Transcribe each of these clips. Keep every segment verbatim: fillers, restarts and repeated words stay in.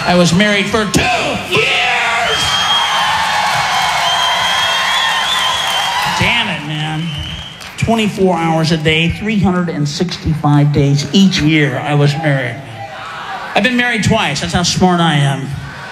I was married for two years! Damn it, man. twenty-four hours a day, three hundred sixty-five days each year I was married. I've been married twice. That's how smart I am.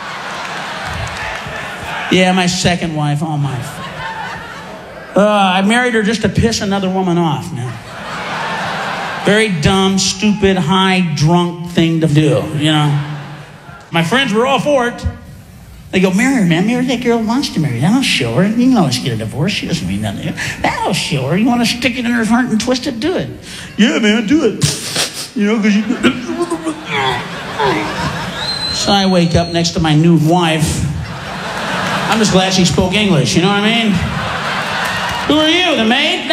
Yeah, my second wife. Oh, my... Uh, I married her just to piss another woman off, man. Very dumb, stupid, high, drunk thing to do, you know. My friends were all for it. They go, marry her, man. Marry that girl who wants to marry you. That'll show her. You can always get a divorce. She doesn't mean nothing. That'll show her. You want to stick it in her heart and twist it? Do it. Yeah, man, do it. You know, because you... So I wake up next to my new wife. I'm just glad she spoke English, you know what I mean? Who are you, the maid?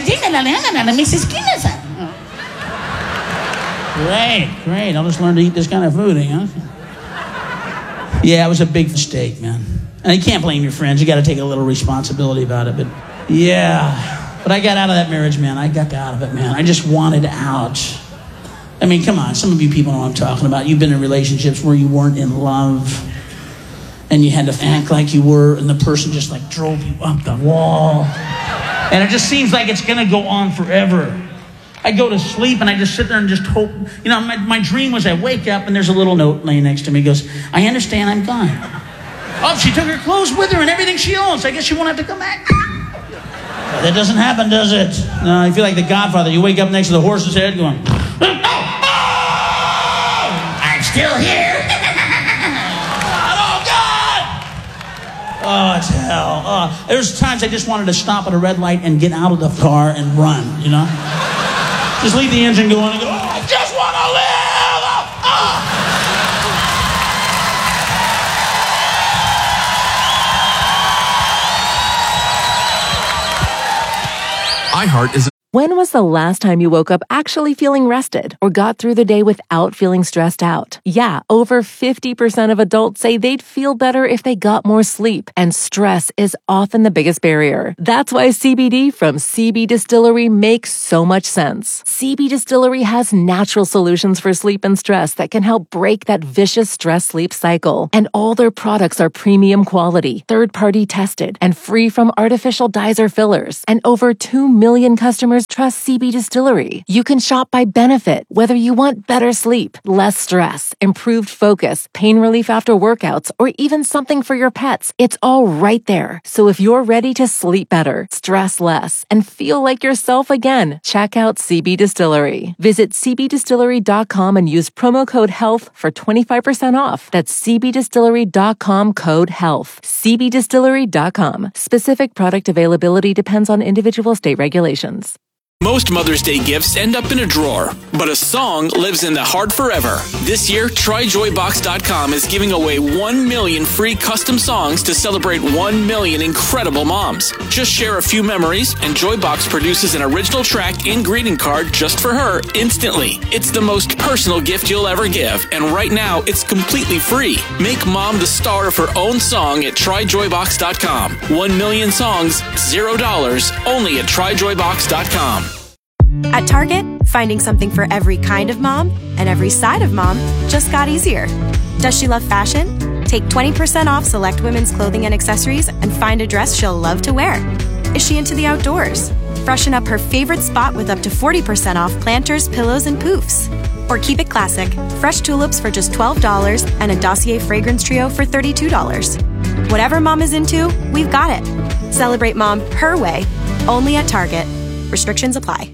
Great, great. I'll just learn to eat this kind of food, huh? Yeah, it was a big mistake, man. And you can't blame your friends. You got to take a little responsibility about it. But yeah, but I got out of that marriage, man. I got out of it, man. I just wanted out. I mean, come on. Some of you people know what I'm talking about. You've been in relationships where you weren't in love. And you had to act like you were, and the person just like drove you up the wall. And it just seems like it's gonna go on forever. I go to sleep and I just sit there and just hope, you know, my, my dream was I wake up and there's a little note laying next to me. It goes, I understand, I'm gone. Oh, she took her clothes with her and everything she owns. I guess she won't have to come back. But that doesn't happen, does it? No, you feel like the Godfather. You wake up next to the horse's head going, oh, oh, I'm still here. Oh, it's hell. Oh, there's times I just wanted to stop at a red light and get out of the car and run, you know? Just leave the engine going and go, oh, I just want to live! Oh, oh. iHeart is... When was the last time you woke up actually feeling rested or got through the day without feeling stressed out? Yeah, over fifty percent of adults say they'd feel better if they got more sleep, and stress is often the biggest barrier. That's why C B D from C B Distillery makes so much sense. C B Distillery has natural solutions for sleep and stress that can help break that vicious stress-sleep cycle. And all their products are premium quality, third-party tested, and free from artificial dyes or fillers. And over two million customers trust C B Distillery. You can shop by benefit, whether you want better sleep, less stress, improved focus, pain relief after workouts, or even something for your pets. It's all right there. So if you're ready to sleep better, stress less, and feel like yourself again, check out C B Distillery. Visit c b distillery dot com and use promo code HEALTH for twenty-five percent off. That's c b distillery dot com code HEALTH. c b distillery dot com. Specific product availability depends on individual state regulations. Most Mother's Day gifts end up in a drawer, but a song lives in the heart forever. This year, try joy box dot com is giving away one million free custom songs to celebrate one million incredible moms. Just share a few memories, and Joybox produces an original track and greeting card just for her instantly. It's the most personal gift you'll ever give, and right now, it's completely free. Make mom the star of her own song at try joy box dot com. One million songs, zero dollars, only at try joy box dot com. At Target, finding something for every kind of mom and every side of mom just got easier. Does she love fashion? Take twenty percent off select women's clothing and accessories and find a dress she'll love to wear. Is she into the outdoors? Freshen up her favorite spot with up to forty percent off planters, pillows, and poofs. Or keep it classic, fresh tulips for just twelve dollars and a Dossier fragrance trio for thirty-two dollars. Whatever mom is into, we've got it. Celebrate mom her way, only at Target. Restrictions apply.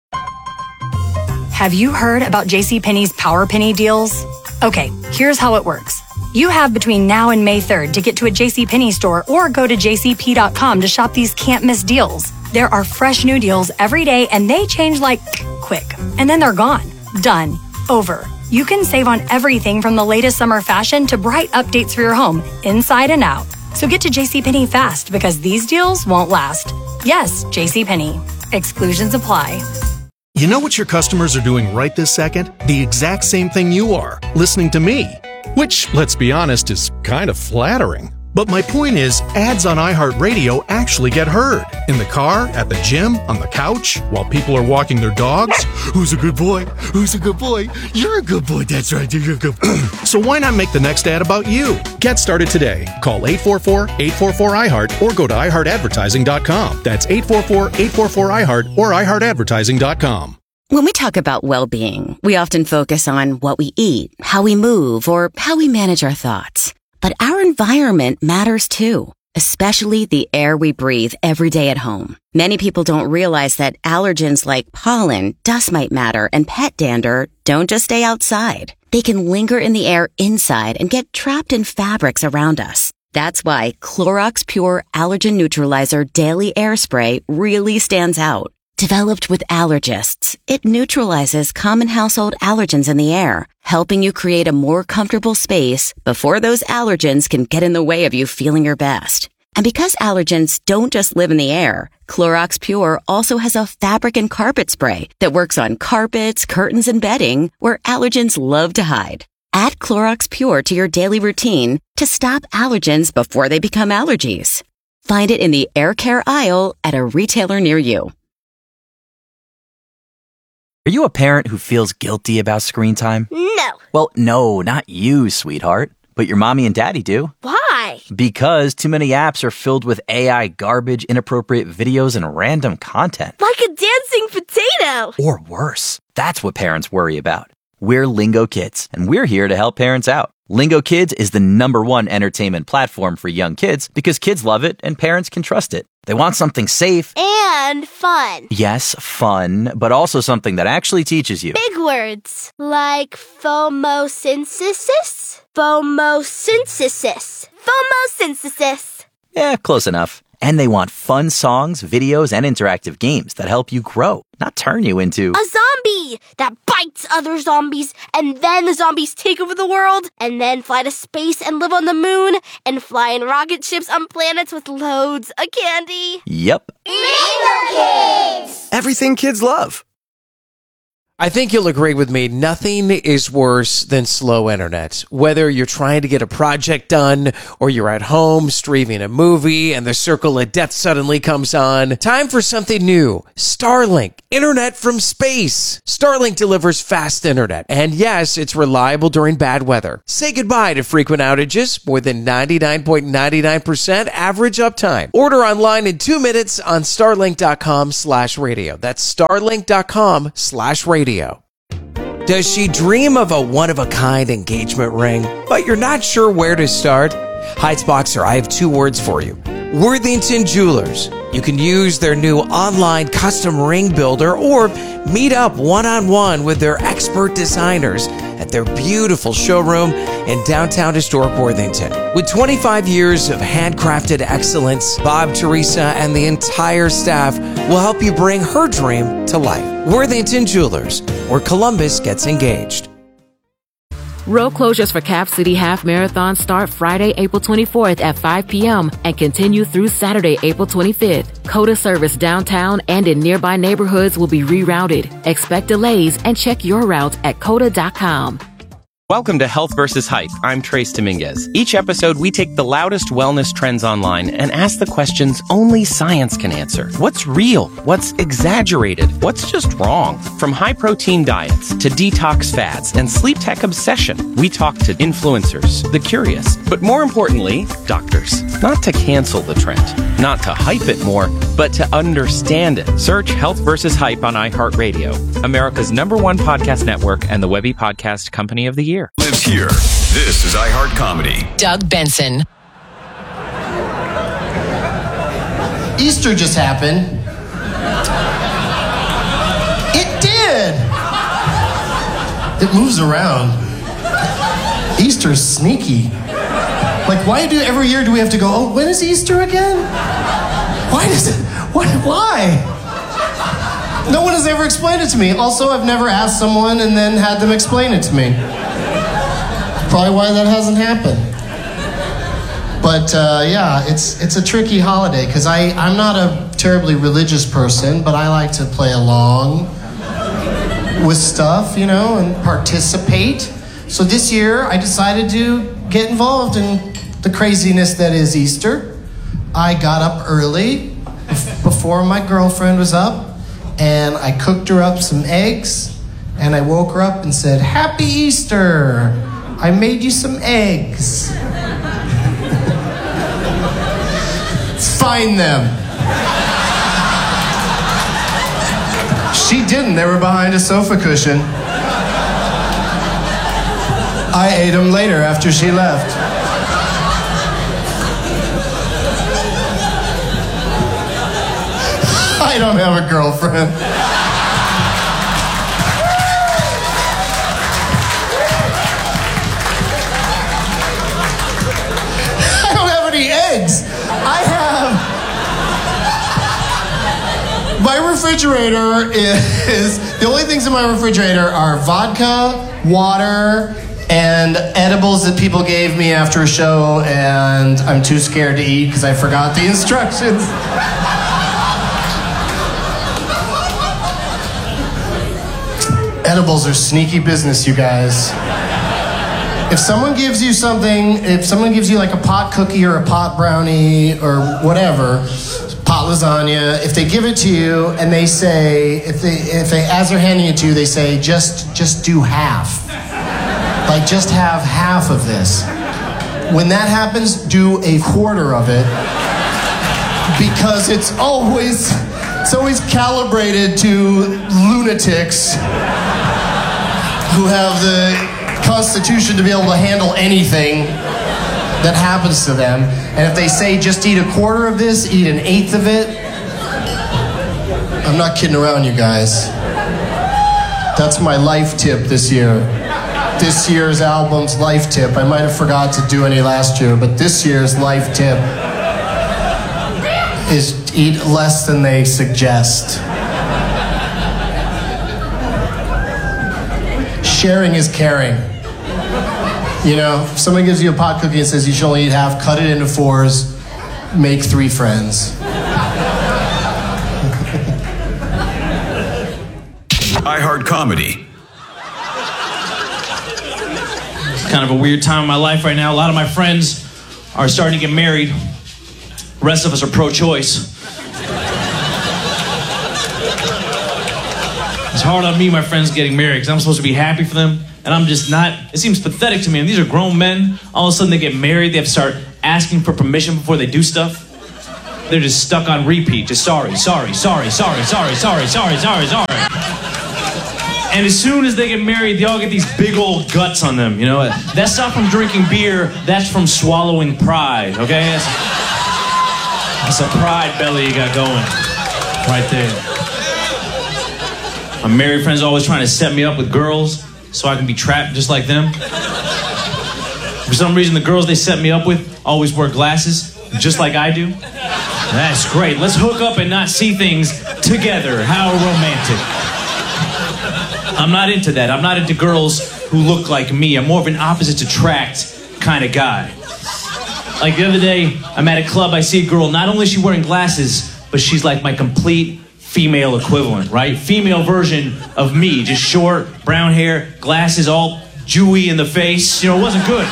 Have you heard about JCPenney's Power Penny deals? Okay, here's how it works. You have between now and May third to get to a JCPenney store or go to j c p dot com to shop these can't-miss deals. There are fresh new deals every day, and they change like quick. And then they're gone. Done. Over. You can save on everything from the latest summer fashion to bright updates for your home, inside and out. So get to JCPenney fast, because these deals won't last. Yes, JCPenney. Exclusions apply. You know what your customers are doing right this second? The exact same thing you are, listening to me. Which, let's be honest, is kind of flattering. But my point is, ads on iHeartRadio actually get heard. In the car, at the gym, on the couch, while people are walking their dogs. Who's a good boy? Who's a good boy? You're a good boy. That's right. You're a good boy. So why not make the next ad about you? Get started today. Call eight four four, eight four four, I heart or go to i heart advertising dot com. That's eight four four, eight four four, I heart or i heart advertising dot com. When we talk about well-being, we often focus on what we eat, how we move, or how we manage our thoughts. But our environment matters too, especially the air we breathe every day at home. Many people don't realize that allergens like pollen, dust mite matter, and pet dander don't just stay outside. They can linger in the air inside and get trapped in fabrics around us. That's why Clorox Pure Allergen Neutralizer Daily Air Spray really stands out. Developed with allergists, it neutralizes common household allergens in the air, helping you create a more comfortable space before those allergens can get in the way of you feeling your best. And because allergens don't just live in the air, Clorox Pure also has a fabric and carpet spray that works on carpets, curtains, and bedding where allergens love to hide. Add Clorox Pure to your daily routine to stop allergens before they become allergies. Find it in the air care aisle at a retailer near you. Are you a parent who feels guilty about screen time? No. Well, no, not you, sweetheart. But your mommy and daddy do. Why? Because too many apps are filled with A I garbage, inappropriate videos, and random content. Like a dancing potato. Or worse. That's what parents worry about. We're Lingo Kids, and we're here to help parents out. Lingo Kids is the number one entertainment platform for young kids because kids love it and parents can trust it. They want something safe. And fun. Yes, fun, but also something that actually teaches you. Big words like phomosynthesis, phomosynthesis, phomosynthesis. Yeah, close enough. And they want fun songs, videos, and interactive games that help you grow, not turn you into a zombie that bites other zombies, and then the zombies take over the world, and then fly to space and live on the moon, and fly in rocket ships on planets with loads of candy. Yep. Lingo Kids! Everything kids love. I think you'll agree with me, nothing is worse than slow internet. Whether you're trying to get a project done or you're at home streaming a movie and the circle of death suddenly comes on, time for something new. Starlink, internet from space. Starlink delivers fast internet, and yes, it's reliable during bad weather. Say goodbye to frequent outages, more than ninety-nine point nine nine percent average uptime. Order online in two minutes on starlink.com slash radio. That's starlink.com slash radio. Does she dream of a one-of-a-kind engagement ring, but you're not sure where to start? Heights Boxer, I have two words for you. Worthington Jewelers. You can use their new online custom ring builder or meet up one-on-one with their expert designers at their beautiful showroom in downtown historic Worthington. With twenty-five years of handcrafted excellence, Bob, Teresa, and the entire staff will help you bring her dream to life. Worthington Jewelers, where Columbus gets engaged. Road closures for Cap City Half Marathon start Friday, April twenty-fourth at five p.m. and continue through Saturday, April twenty-fifth. COTA service downtown and in nearby neighborhoods will be rerouted. Expect delays and check your route at cota dot com. Welcome to Health versus Hype. I'm Trace Dominguez. Each episode, we take the loudest wellness trends online and ask the questions only science can answer. What's real? What's exaggerated? What's just wrong? From high-protein diets to detox fads and sleep tech obsession, we talk to influencers, the curious, but more importantly, doctors. Not to cancel the trend, not to hype it more, but to understand it. Search Health versus Hype on iHeartRadio, America's number one podcast network and the Webby Podcast Company of the Year. Lives here. This is iHeart Comedy. Doug Benson. Easter just happened. It did. It moves around. Easter's sneaky. Like, why do every year do we have to go, oh, when is Easter again? Why does it? Why? Why? No one has ever explained it to me. Also, I've never asked someone and then had them explain it to me. Probably why that hasn't happened. But uh, yeah, it's it's a tricky holiday because I I'm not a terribly religious person, but I like to play along with stuff, you know, and participate. So this year, I decided to get involved in the craziness that is Easter. I got up early, before my girlfriend was up, and I cooked her up some eggs, and I woke her up and said, "Happy Easter! I made you some eggs." Find them. She didn't. They were behind a sofa cushion. I ate them later after she left. I don't have a girlfriend. I don't have any eggs. I have... My refrigerator is... The only things in my refrigerator are vodka, water, and edibles that people gave me after a show, and I'm too scared to eat because I forgot the instructions. Edibles are sneaky business, you guys. If someone gives you something, if someone gives you like a pot cookie or a pot brownie or whatever, pot lasagna, if they give it to you and they say, if they, if they, as they're handing it to you, they say, just, just do half. Like, just have half of this. When that happens, do a quarter of it, because it's always, it's always calibrated to lunatics who have the constitution to be able to handle anything that happens to them. And if they say just eat a quarter of this, eat an eighth of it, I'm not kidding around, you guys. That's my life tip this year. This year's album's life tip. I might have forgot to do any last year, but this year's life tip is eat less than they suggest. Sharing is caring. You know, if someone gives you a pot cookie and says you should only eat half, cut it into fours, make three friends. iHeart Comedy. It's kind of a weird time in my life right now. A lot of my friends are starting to get married. The rest of us are pro-choice. It's hard on me, my friends, getting married, because I'm supposed to be happy for them, and I'm just not. It seems pathetic to me. And these are grown men. All of a sudden they get married. They have to start asking for permission before they do stuff. They're just stuck on repeat. Just sorry, sorry, sorry, sorry, sorry, sorry, sorry, sorry, sorry. And as soon as they get married, they all get these big old guts on them, you know? That's not from drinking beer. That's from swallowing pride, okay? That's, that's a pride belly you got going right there. My married friends are always trying to set me up with girls so I can be trapped just like them. For some reason, the girls they set me up with always wear glasses, just like I do. That's great. Let's hook up and not see things together. How romantic. I'm not into that. I'm not into girls who look like me. I'm more of an opposite attract kind of guy. Like the other day, I'm at a club, I see a girl, not only is she wearing glasses, but she's like my complete female equivalent, right? Female version of me, just short, brown hair, glasses, all Jewy in the face. You know, it wasn't good.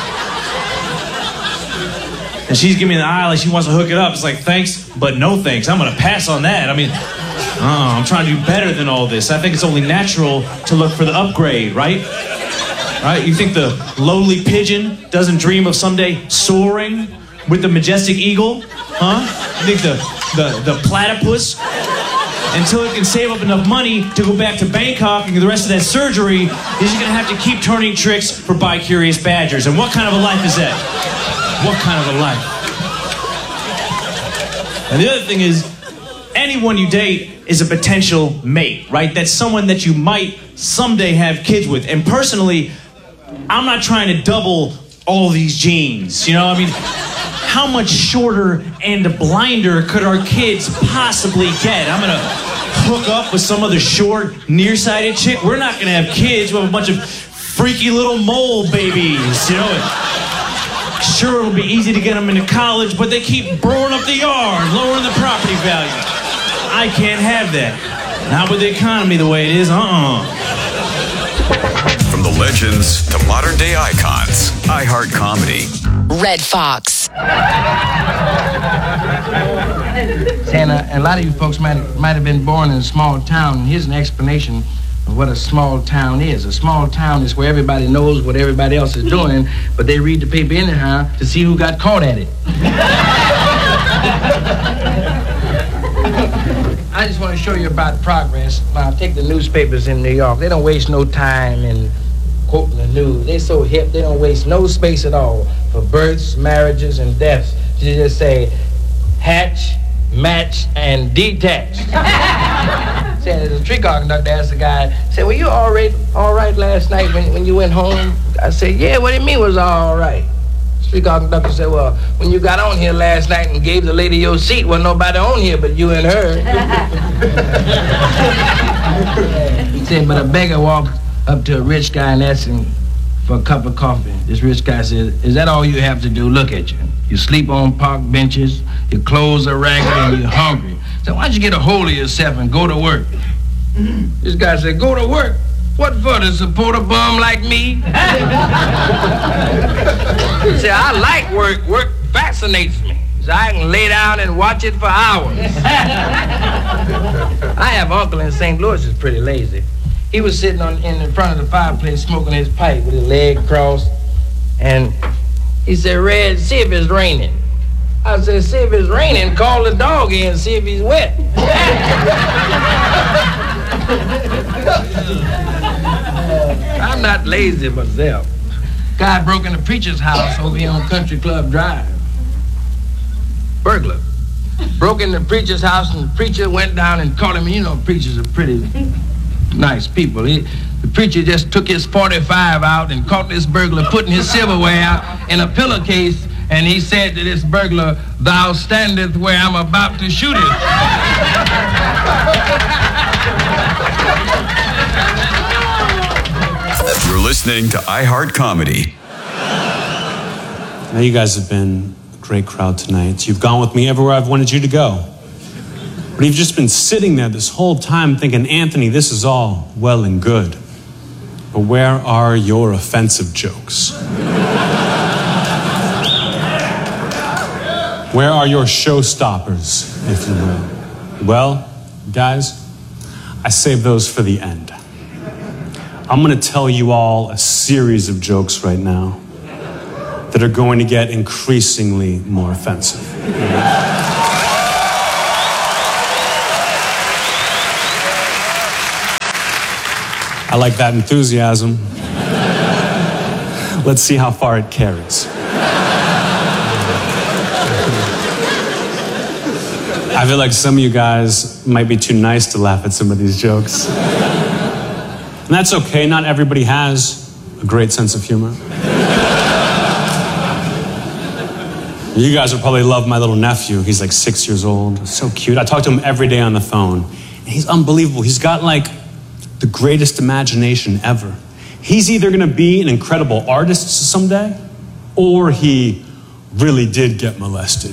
And she's giving me the eye like she wants to hook it up. It's like, thanks, but no thanks. I'm gonna pass on that. I mean, oh, I'm trying to do better than all this. I think it's only natural to look for the upgrade, right? Right? You think the lowly pigeon doesn't dream of someday soaring with the majestic eagle? Huh? You think the, the, the platypus, until it can save up enough money to go back to Bangkok and get the rest of that surgery, is just gonna have to keep turning tricks for bi-curious badgers. And what kind of a life is that? What kind of a life? And the other thing is, anyone you date is a potential mate, right? That's someone that you might someday have kids with. And personally, I'm not trying to double all these genes, you know? I mean, how much shorter and blinder could our kids possibly get? I'm gonna hook up with some other short, nearsighted chick. We're not gonna have kids. We'll have a bunch of freaky little mole babies, you know? Sure, it'll be easy to get them into college, but they keep blowing up the yard, lowering the property value. I can't have that. Not with the economy the way it is, uh-uh. From the legends to modern day icons, iHeart Comedy. Red Fox. And uh, a lot of you folks might might have been born in a small town. Here's an explanation of what a small town is. A small town is where everybody knows what everybody else is doing, but they read the paper anyhow to see who got caught at it. I just want to show you about progress. Now, take the newspapers in New York. They don't waste no time in quoting the news. They're so hip, they don't waste no space at all for births, marriages, and deaths. You just say, hatch, match, and detach. Said the streetcar conductor asked the guy, said, "Were you all right, all right last night when, when you went home?" I said, "Yeah, what do you mean was all right?" Streetcar conductor said, "Well, when you got on here last night and gave the lady your seat, wasn't nobody on here but you and her." He said, but a beggar walked up to a rich guy and asked him for a cup of coffee. This rich guy said, "Is that all you have to do? Look at you. You sleep on park benches, your clothes are ragged, and you're hungry. So why don't you get a hold of yourself and go to work?" This guy said, "Go to work? What for, to support a bum like me?" He said, "I like work. Work fascinates me. So I can lay down and watch it for hours." I have an uncle in Saint Louis who's pretty lazy. He was sitting on in the front of the fireplace smoking his pipe with his leg crossed, and he said, "Red, see if it's raining." I said, "See if it's raining, call the dog in and see if he's wet." I'm not lazy myself. Guy broke in the preacher's house over here on Country Club Drive. Burglar. Broke in the preacher's house and the preacher went down and caught him. You know, preachers are pretty nice people. He, the preacher just took his forty-five out and caught this burglar putting his silverware out in a pillowcase, and he said to this burglar, "Thou standeth where I'm about to shoot it." You're listening to iHeart Comedy. Now, you guys have been a great crowd tonight. You've gone with me everywhere I've wanted you to go. But you've just been sitting there this whole time thinking, "Anthony, this is all well and good. But where are your offensive jokes? Where are your showstoppers, if you will?" Well, guys, I saved those for the end. I'm going to tell you all a series of jokes right now that are going to get increasingly more offensive. I like that enthusiasm. Let's see how far it carries. I feel like some of you guys might be too nice to laugh at some of these jokes. And that's okay, not everybody has a great sense of humor. You guys will probably love my little nephew. He's like six years old, so cute. I talk to him every day on the phone. And he's unbelievable. He's got like the greatest imagination ever. He's either gonna be an incredible artist someday, or he really did get molested.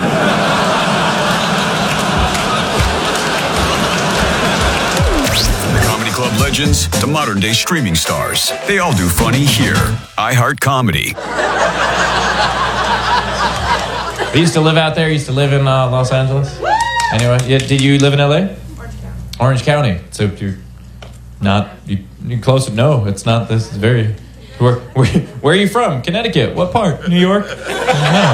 Club legends to modern day streaming stars. They all do funny here. iHeart Comedy. I used to live out there. I used to live in uh, Los Angeles. Anyway, yeah, did you live in L A? Orange County. Orange County. So you're not, you, you're close. No, it's not. This is very, where, where, where are you from? Connecticut. What part? New York? No.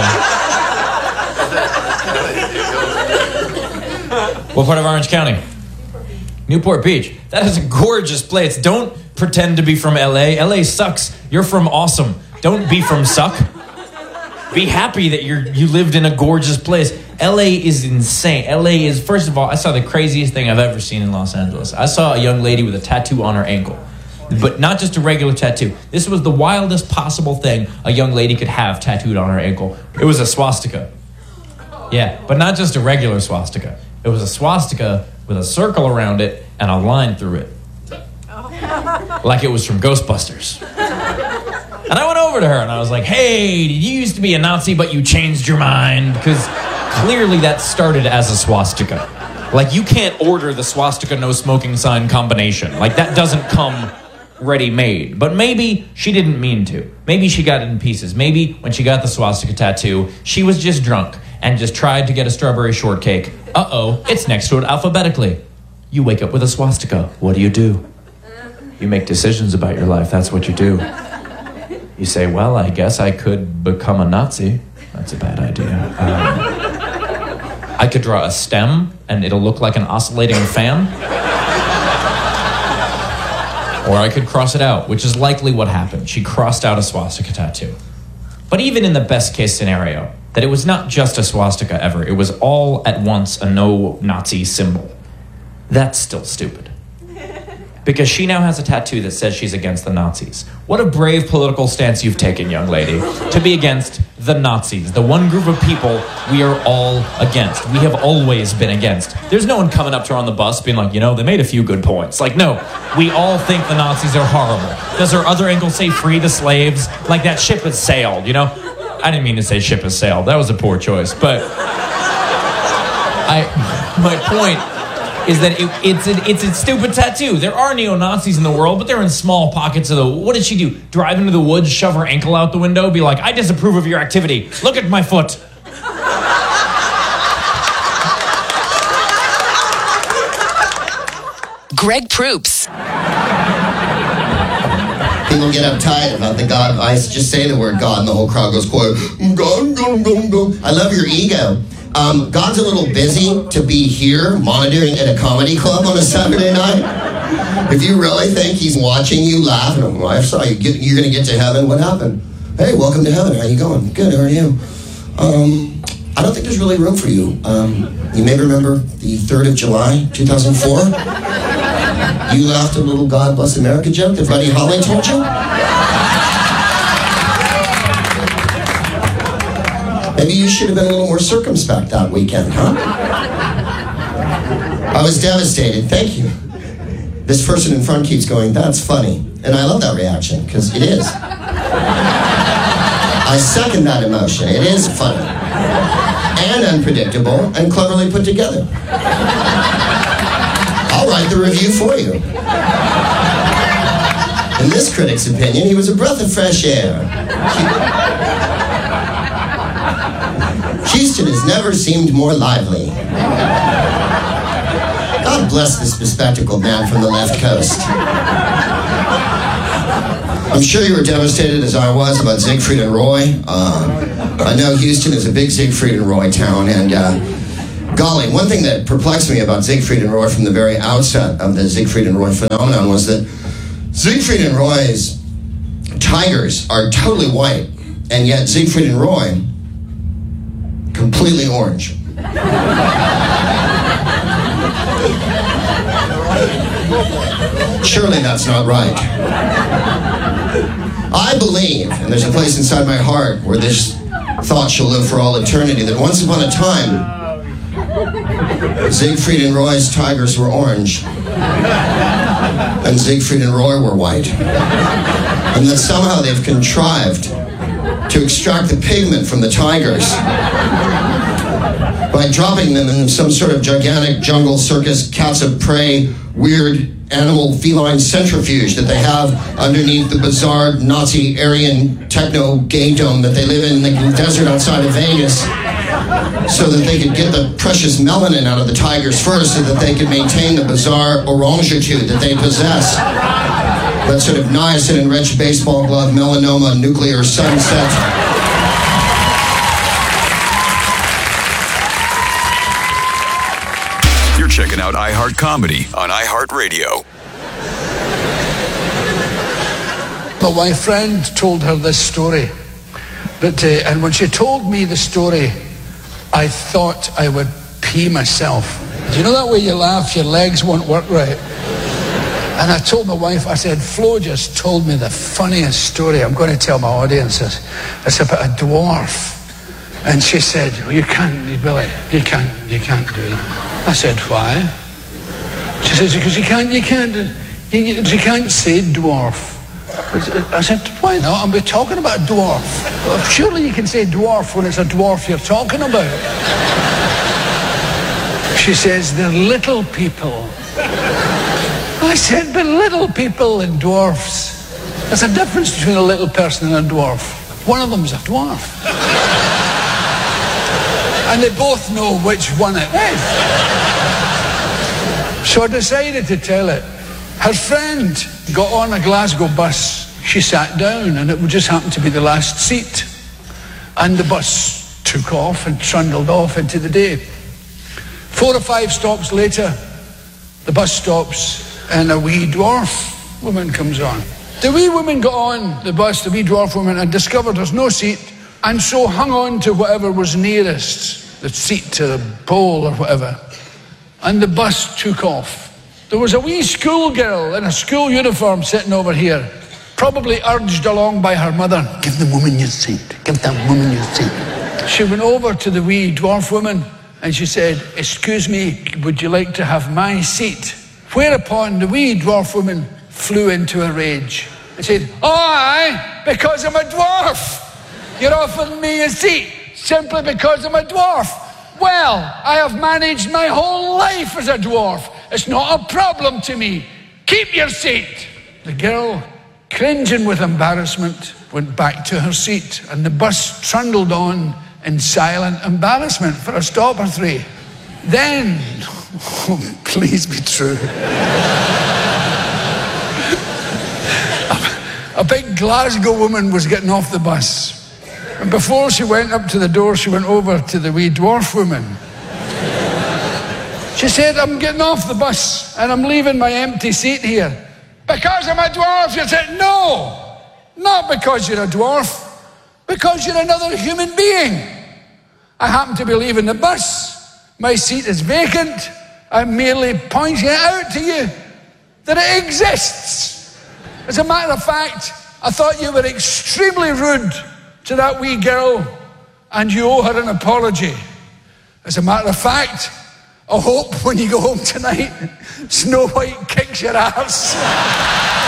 What part of Orange County? Newport Beach. That is a gorgeous place. Don't pretend to be from L A. L A sucks. You're from awesome. Don't be from suck. Be happy that you're you lived in a gorgeous place. L A is insane. L A is, first of all, I saw the craziest thing I've ever seen in Los Angeles. I saw a young lady with a tattoo on her ankle. But not just a regular tattoo. This was the wildest possible thing a young lady could have tattooed on her ankle. It was a swastika. Yeah, but not just a regular swastika. It was a swastika with a circle around it and a line through it. Like it was from Ghostbusters. And I went over to her and I was like, "Hey, you used to be a Nazi, but you changed your mind?" Because clearly that started as a swastika. Like, you can't order the swastika no smoking sign combination. Like, that doesn't come ready-made, but maybe she didn't mean to. Maybe she got it in pieces. Maybe when she got the swastika tattoo, she was just drunk and just tried to get a strawberry shortcake. Uh-oh, it's next to it alphabetically. You wake up with a swastika. What do you do? You make decisions about your life. That's what you do. You say, well, I guess I could become a Nazi. That's a bad idea. Um, I could draw a stem and it'll look like an oscillating fan. Or I could cross it out, which is likely what happened. She crossed out a swastika tattoo. But even in the best case scenario, that it was not just a swastika ever, it was all at once a no-Nazi symbol, that's still stupid. Because she now has a tattoo that says she's against the Nazis. What a brave political stance you've taken, young lady, to be against the Nazis, the one group of people we are all against. We have always been against. There's no one coming up to her on the bus being like, you know, they made a few good points. Like, no, we all think the Nazis are horrible. Does her other ankle say free the slaves? Like, that ship has sailed, you know? I didn't mean to say ship has sailed. That was a poor choice. But I, my point is that it, it's, a, it's a stupid tattoo. There are neo-Nazis in the world, but they're in small pockets of the... What did she do? Drive into the woods, shove her ankle out the window, be like, I disapprove of your activity. Look at my foot. Greg Proops. People get uptight about the God. I just say the word God, and the whole crowd goes quiet. God, God, God, God. I love your ego. Um, God's a little busy to be here monitoring at a comedy club on a Saturday night. If you really think he's watching you laugh, and oh, I saw you get, you're going to get to heaven. What happened? Hey, welcome to heaven. How you going? Good. How are you? Um, I don't think there's really room for you. Um, you may remember the third of July, two thousand four. You laughed a little God Bless America joke that Buddy Holly told you. Maybe you should have been a little more circumspect that weekend, huh? I was devastated. Thank you. This person in front keeps going, that's funny. And I love that reaction, because it is. I second that emotion. It is funny. And unpredictable, and cleverly put together. I'll write the review for you. In this critic's opinion, he was a breath of fresh air. Houston has never seemed more lively. God bless this bespectacled man from the left coast. I'm sure you were devastated as I was about Siegfried and Roy. Uh, I know Houston is a big Siegfried and Roy town, and uh, golly, one thing that perplexed me about Siegfried and Roy from the very outset of the Siegfried and Roy phenomenon was that Siegfried and Roy's tigers are totally white, and yet Siegfried and Roy completely orange. Surely that's not right. I believe, and there's a place inside my heart where this thought shall live for all eternity, that once upon a time, Siegfried and Roy's tigers were orange, and Siegfried and Roy were white. And that somehow they've contrived to extract the pigment from the tigers by dropping them in some sort of gigantic jungle circus, cats of prey, weird animal feline centrifuge that they have underneath the bizarre Nazi Aryan techno gay dome that they live in in the desert outside of Vegas, so that they could get the precious melanin out of the tigers first, so that they could maintain the bizarre orangitude that they possess. That sort of niacin-enriched baseball glove, melanoma, nuclear sunset. You're checking out iHeart Comedy on iHeartRadio. Well, my friend told her this story, but uh, and when she told me the story, I thought I would pee myself. Do you know that way you laugh, your legs won't work right? And I told my wife, I said, Flo just told me the funniest story. I'm going to tell my audiences. It's about a dwarf. And she said, well, you can't, Billy, you can't, you can't do that. I said, why? She says, because you can't, you can't, you, you can't say dwarf. I said, why not? I'm talking about a dwarf. Well, surely you can say dwarf when it's a dwarf you're talking about. She says, they're little people. I I said, but little people and dwarfs. There's a difference between a little person and a dwarf. One of them's a dwarf. And they both know which one it is. So I decided to tell it. Her friend got on a Glasgow bus. She sat down, and it just happened to be the last seat. And the bus took off and trundled off into the day. Four or five stops later, the bus stops, and a wee dwarf woman comes on. The wee woman got on the bus, the wee dwarf woman, and discovered there's no seat, and so hung on to whatever was nearest, the seat to the pole or whatever. And the bus took off. There was a wee schoolgirl in a school uniform sitting over here, probably urged along by her mother. Give the woman your seat. Give that woman your seat. She went over to the wee dwarf woman and she said, excuse me, would you like to have my seat? Whereupon the wee dwarf woman flew into a rage and said, oh, aye, because I'm a dwarf. You're offering me a seat simply because I'm a dwarf. Well, I have managed my whole life as a dwarf. It's not a problem to me. Keep your seat. The girl, cringing with embarrassment, went back to her seat, and the bus trundled on in silent embarrassment for a stop or three. Then, oh, please be true, a, a big Glasgow woman was getting off the bus. And before she went up to the door, she went over to the wee dwarf woman. She said, I'm getting off the bus and I'm leaving my empty seat here. Because I'm a dwarf? She said, no, not because you're a dwarf, because you're another human being. I happen to be leaving the bus. My seat is vacant. I'm merely pointing it out to you that it exists. As a matter of fact, I thought you were extremely rude to that wee girl, and you owe her an apology. As a matter of fact, I hope when you go home tonight, Snow White kicks your ass.